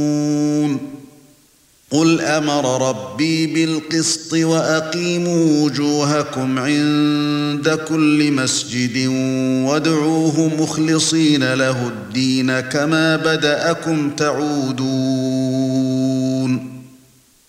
قُلْ أَمَرَ رَبِّي بِالْقِسْطِ وَأَقِيمُوا وُجُوهَكُمْ عِندَ كُلِّ مَسْجِدٍ وَادْعُوهُ مُخْلِصِينَ لَهُ الدِّينَ كَمَا بَدَأَكُمْ تَعُودُونَ